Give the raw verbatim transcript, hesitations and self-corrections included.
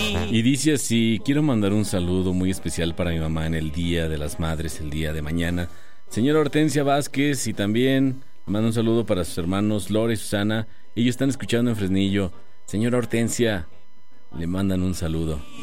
Y dice así: quiero mandar un saludo muy especial para mi mamá en el Día de las Madres, el día de mañana, señora Hortensia Vázquez, y también mando un saludo para sus hermanos Lore y Susana. Ellos están escuchando en Fresnillo. Señora Hortensia, le mandan un saludo.